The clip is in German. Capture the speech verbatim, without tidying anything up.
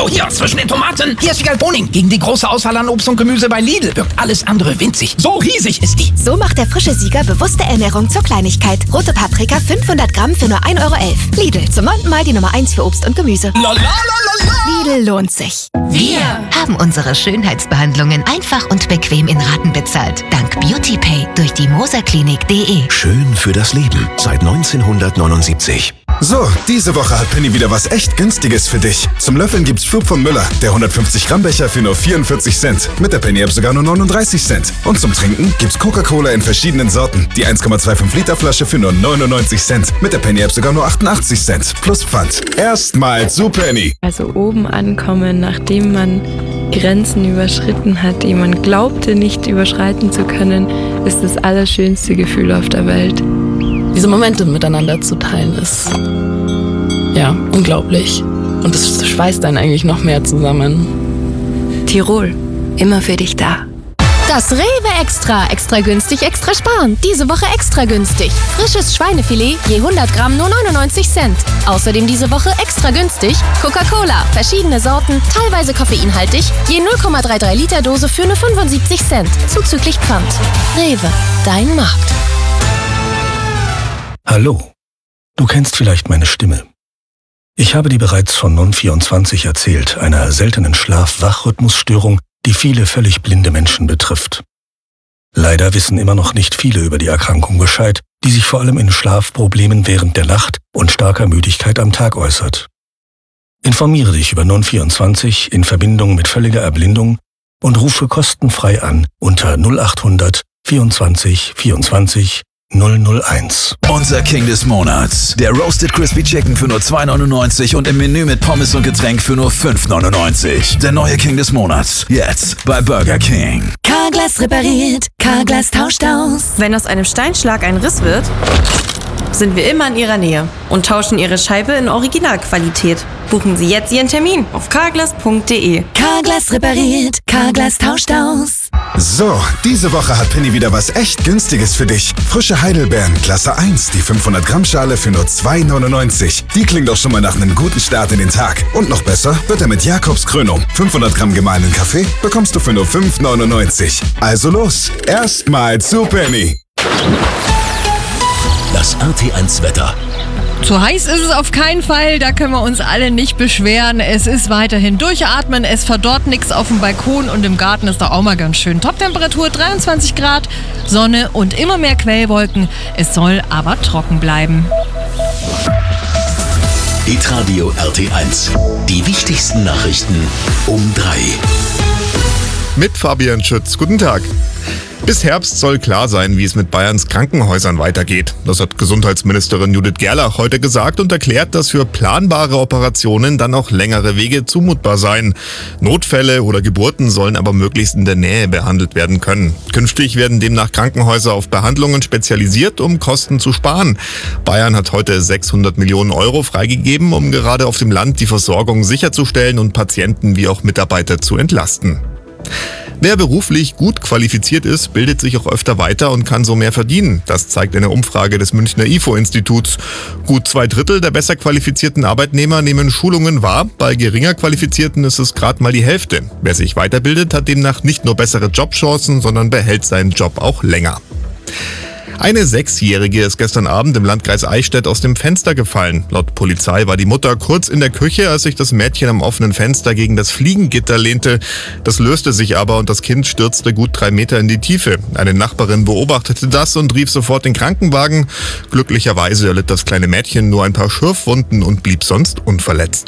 Oh, hier, zwischen den Tomaten. Hier ist Wiegald Boning. Gegen die große Auswahl an Obst und Gemüse bei Lidl wirkt alles andere winzig. So riesig ist die. So macht der frische Sieger bewusste Ernährung zur Kleinigkeit. Rote Paprika fünfhundert Gramm für nur ein Euro elf. Lidl, zum neunten Mal die Nummer eins für Obst und Gemüse. Lidl lohnt sich. Wir haben unsere Schönheitsbehandlungen einfach und bequem in Raten bezahlt. Dank BeautyPay durch die moserklinik punkt de. Schön für das Leben seit neunzehnhundertneunundsiebzig. So, diese Woche hat Penny wieder was echt Günstiges für dich. Zum Löffeln gibt's Flug von Müller, der hundertfünfzig Gramm Becher für nur vierundvierzig Cent. Mit der Penny-App sogar nur neununddreißig Cent. Und zum Trinken gibt's Coca-Cola in verschiedenen Sorten. Die eins Komma fünfundzwanzig Liter Flasche für nur neunundneunzig Cent. Mit der Penny-App sogar nur achtundachtzig Cent. Plus Pfand. Erstmal zu Penny. Also oben ankommen, nachdem man Grenzen überschritten hat, die man glaubte nicht überschreiten zu können, ist das allerschönste Gefühl auf der Welt. Diese Momente miteinander zu teilen, ist ja unglaublich. Und es schweißt einen eigentlich noch mehr zusammen. Tirol, immer für dich da. Das Rewe Extra. Extra günstig, extra sparen. Diese Woche extra günstig. Frisches Schweinefilet, je hundert Gramm nur neunundneunzig Cent. Außerdem diese Woche extra günstig Coca-Cola. Verschiedene Sorten, teilweise koffeinhaltig, je null Komma dreiunddreißig Liter Dose für nur fünfundsiebzig Cent. Zuzüglich Pfand. Rewe, dein Markt. Hallo, du kennst vielleicht meine Stimme. Ich habe dir bereits von Non vierundzwanzig erzählt, einer seltenen Schlaf-Wach-Rhythmusstörung, die viele völlig blinde Menschen betrifft. Leider wissen immer noch nicht viele über die Erkrankung Bescheid, die sich vor allem in Schlafproblemen während der Nacht und starker Müdigkeit am Tag äußert. Informiere dich über Non vierundzwanzig in Verbindung mit völliger Erblindung und rufe kostenfrei an unter null achthundert vierundzwanzig vierundzwanzig null null eins. Unser King des Monats. Der Roasted Crispy Chicken für nur zwei neunundneunzig und im Menü mit Pommes und Getränk für nur fünf neunundneunzig. Der neue King des Monats. Jetzt bei Burger King. Carglass repariert, Carglass tauscht aus. Wenn aus einem Steinschlag ein Riss wird, sind wir immer in Ihrer Nähe und tauschen Ihre Scheibe in Originalqualität. Buchen Sie jetzt Ihren Termin auf carglass punkt de. Carglass repariert, Carglass tauscht aus. So, diese Woche hat Penny wieder was echt Günstiges für dich. Frische Heidelbeeren, Klasse eins, die fünfhundert Gramm Schale für nur zwei neunundneunzig. Die klingt auch schon mal nach einem guten Start in den Tag. Und noch besser wird er mit Jakobs Krönung. fünfhundert Gramm gemahlenen Kaffee bekommst du für nur fünf neunundneunzig. Also los, erstmal zu Penny. Das R T eins Wetter. Zu heiß ist es auf keinen Fall, da können wir uns alle nicht beschweren. Es ist weiterhin durchatmen, es verdorrt nichts auf dem Balkon und im Garten ist doch auch mal ganz schön. Toptemperatur dreiundzwanzig Grad, Sonne und immer mehr Quellwolken. Es soll aber trocken bleiben. Hitradio R T eins. Die wichtigsten Nachrichten um drei. Mit Fabian Schütz. Guten Tag. Bis Herbst soll klar sein, wie es mit Bayerns Krankenhäusern weitergeht. Das hat Gesundheitsministerin Judith Gerlach heute gesagt und erklärt, dass für planbare Operationen dann auch längere Wege zumutbar seien. Notfälle oder Geburten sollen aber möglichst in der Nähe behandelt werden können. Künftig werden demnach Krankenhäuser auf Behandlungen spezialisiert, um Kosten zu sparen. Bayern hat heute sechshundert Millionen Euro freigegeben, um gerade auf dem Land die Versorgung sicherzustellen und Patienten wie auch Mitarbeiter zu entlasten. Wer beruflich gut qualifiziert ist, bildet sich auch öfter weiter und kann so mehr verdienen. Das zeigt eine Umfrage des Münchner I F O-Instituts. Gut zwei Drittel der besser qualifizierten Arbeitnehmer nehmen Schulungen wahr. Bei geringer Qualifizierten ist es gerade mal die Hälfte. Wer sich weiterbildet, hat demnach nicht nur bessere Jobchancen, sondern behält seinen Job auch länger. Eine Sechsjährige ist gestern Abend im Landkreis Eichstätt aus dem Fenster gefallen. Laut Polizei war die Mutter kurz in der Küche, als sich das Mädchen am offenen Fenster gegen das Fliegengitter lehnte. Das löste sich aber und das Kind stürzte gut drei Meter in die Tiefe. Eine Nachbarin beobachtete das und rief sofort den Krankenwagen. Glücklicherweise erlitt das kleine Mädchen nur ein paar Schürfwunden und blieb sonst unverletzt.